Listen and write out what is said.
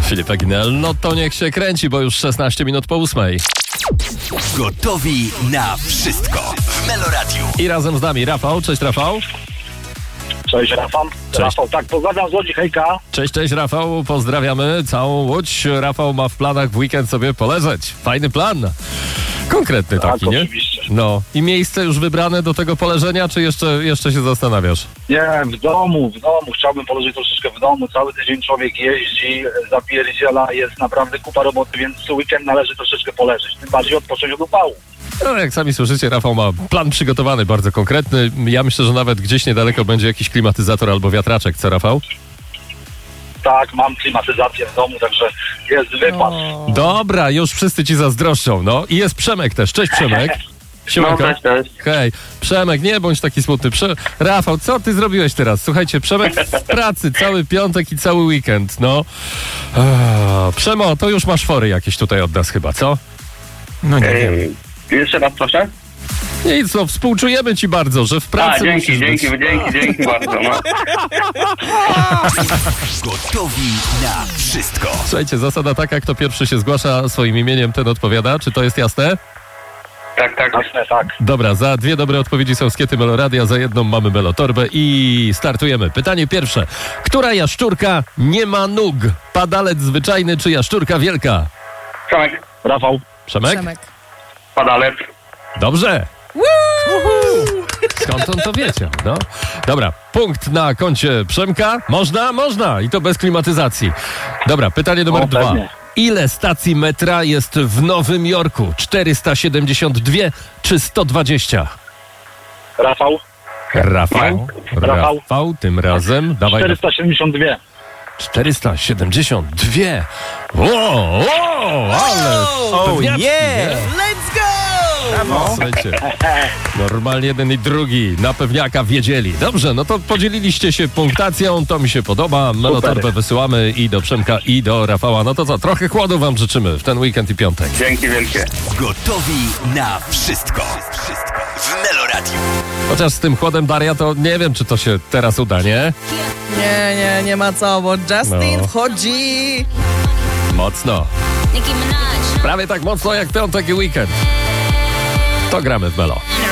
Filip Ginel, no to niech się kręci, bo już 16 minut po 8. Gotowi na wszystko w Meloradiu. I razem z nami Rafał. Cześć Rafał. Cześć Rafał. Cześć. Rafał, tak, pozdrawiam z Łodzi, hejka. Cześć Rafał, pozdrawiamy całą Łódź. Rafał ma w planach w weekend sobie poleżeć. Fajny plan. Konkretny taki, Tak, nie? oczywiście. No. I miejsce już wybrane do tego poleżenia, czy jeszcze się zastanawiasz? Nie, w domu. Chciałbym położyć troszeczkę w domu. Cały tydzień człowiek jeździ, zapierdziela, jest naprawdę kupa roboty, więc weekend należy troszeczkę poleżeć. Tym bardziej odpocząć od upału. No, jak sami słyszycie, Rafał ma plan przygotowany, bardzo konkretny. Ja myślę, że nawet gdzieś niedaleko będzie jakiś klimatyzator albo wiatraczek. Co, Rafał? Tak, mam klimatyzację w domu, także jest wypas. Dobra, już wszyscy ci zazdroszczą, no. I jest Przemek też. Cześć Przemek. Siemanko. No, cześć. Hej, Przemek, nie bądź taki smutny. Rafał, co ty zrobiłeś teraz? Słuchajcie, Przemek w pracy cały piątek i cały weekend, no. Przemo, to już masz fory jakieś tutaj od nas chyba, co? No nie wiem. Jeszcze raz proszę? Nic, no współczujemy ci bardzo, że w pracy musisz być. Dzięki bardzo. No. Gotowi na wszystko. Słuchajcie, zasada taka, kto pierwszy się zgłasza swoim imieniem, ten odpowiada. Czy to jest jasne? Tak. Jasne, tak. Dobra, za 2 dobre odpowiedzi są skiety Meloradia, za 1 mamy Melotorbę i startujemy. Pytanie pierwsze. Która jaszczurka nie ma nóg? Padalec zwyczajny czy jaszczurka wielka? Przemek, Rafał, Przemek? padalec. Dobrze. Skąd on to wiedział, no? Dobra, punkt na koncie Przemka. Można. I to bez klimatyzacji. Dobra, pytanie numer 2. pewnie. Ile stacji metra jest w Nowym Jorku? 472 czy 120? Rafał, Rafał, tym razem. Dawaj. 472. 472. Wow, ale pewniaczki, nie? Let's go! Słuchajcie, normalnie jeden i drugi na pewniaka wiedzieli. Dobrze, no to podzieliliście się punktacją, to mi się podoba. Melotorbę wysyłamy i do Przemka, i do Rafała. No to co, trochę chłodu wam życzymy w ten weekend i piątek. Dzięki wielkie. Gotowi na wszystko w Meloradiu. Chociaż z tym chłodem, Daria, to nie wiem, czy to się teraz uda, nie? Nie ma co, bo Justin wchodzi. Mocno. Prawie tak mocno jak piątek i weekend. To gramy w Melo.